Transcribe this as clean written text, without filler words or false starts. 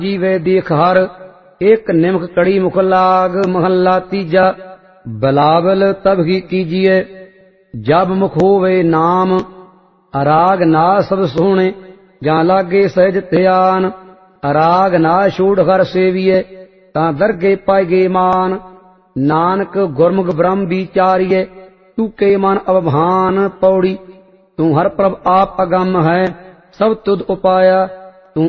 जीवे देख हर एक निमक कड़ी मुख लाग। महला तीजा बिलावल तब ही कीजिए जब मुख होवे नाम। अराग ना सब सोहणे जां लागे सहज ध्यान। अराग ना छोड़ हर सेविए तां दरगे पाएगे मान। नानक गुरमुख ब्रह्म विचारिए तू के मन अवभान। पौड़ी तू हर प्रभ आप अगम है सब तुद उपाया।